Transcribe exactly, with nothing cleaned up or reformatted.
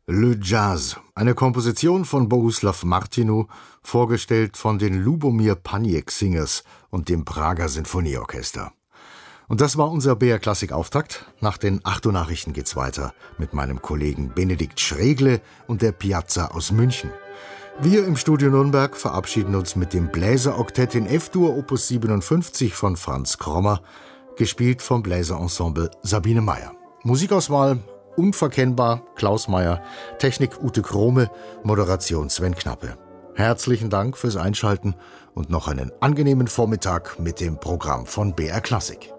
Le Jazz, eine Komposition von Bohuslav Martinu, vorgestellt von den Lubomir Paniek Singers und dem Prager Sinfonieorchester. Und das war unser B R Klassik Auftakt. Nach den acht Uhr Nachrichten geht's weiter mit meinem Kollegen Benedikt Schregle und der Piazza aus München. Wir im Studio Nürnberg verabschieden uns mit dem Bläseroktett in F-Dur Opus siebenundfünfzig von Franz Krommer, gespielt vom Bläserensemble Sabine Meyer. Musikauswahl unverkennbar Klaus Meyer, Technik Ute Krome, Moderation Sven Knappe. Herzlichen Dank fürs Einschalten und noch einen angenehmen Vormittag mit dem Programm von B R Klassik.